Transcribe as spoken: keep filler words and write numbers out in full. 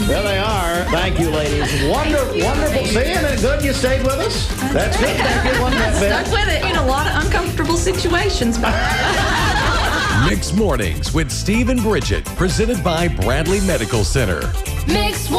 Well, they are. Thank you, ladies. Wonder, wonderful seeing it. Good you stayed with us. That's good. Thank you. Wasn't that bad? Stuck with it in a lot of uncomfortable situations. Mixed Mornings with Steve and Bridget, presented by Bradley Medical Center. Mixed